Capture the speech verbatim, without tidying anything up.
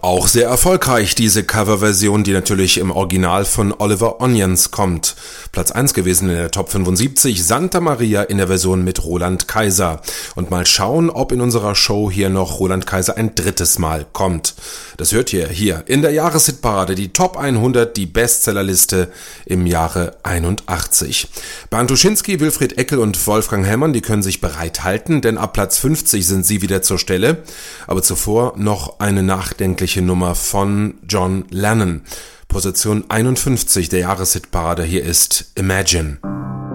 Auch sehr erfolgreich diese Coverversion, die natürlich im Original von Oliver Onions kommt. Platz eins gewesen in der Top fünfundsiebzig, Santa Maria in der Version mit Roland Kaiser. Und mal schauen, ob in unserer Show hier noch Roland Kaiser ein drittes Mal kommt. Das hört ihr hier in der Jahreshitparade, die Top hundert, die Bestsellerliste im Jahre einundachtzig. Bernd Uschinski, Wilfried Eckel und Wolfgang Hellmann, die können sich bereithalten, denn ab Platz fünfzig sind sie wieder zur Stelle. Aber zuvor noch eine nachdenkliche Nummer von John Lennon. Position einundfünfzig der Jahreshitparade, hier ist Imagine.